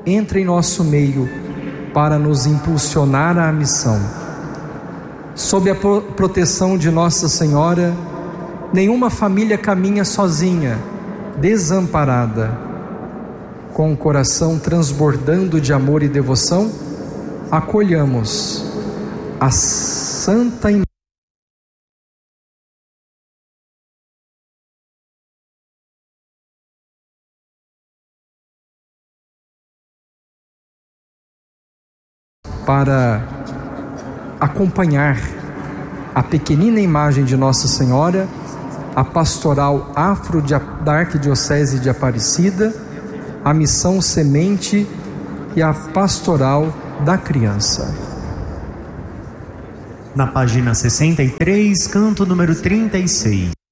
entre em nosso meio para nos impulsionar à missão. Sob a proteção de Nossa Senhora, nenhuma família caminha sozinha, desamparada. Com o coração transbordando de amor e devoção, acolhamos a Santa Imagem para acompanhar a pequenina imagem de Nossa Senhora, a pastoral afro da Arquidiocese de Aparecida, a missão semente e a pastoral da criança. Na página 63, canto número 36.